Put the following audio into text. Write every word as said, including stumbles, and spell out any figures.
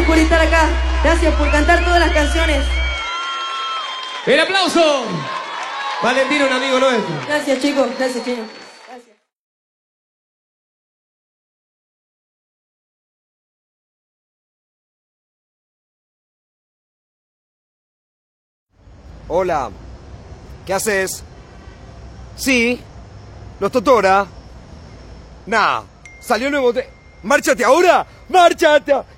por estar acá. Gracias por cantar todas las canciones. ¡El aplauso! Valentín, un amigo nuestro. Gracias, chicos. Gracias, chicos. Gracias. Hola. ¿Qué haces? Sí. ¿Los Totora? Nah. Salió nuevo te... ¡Márchate ahora! ¡Márchate!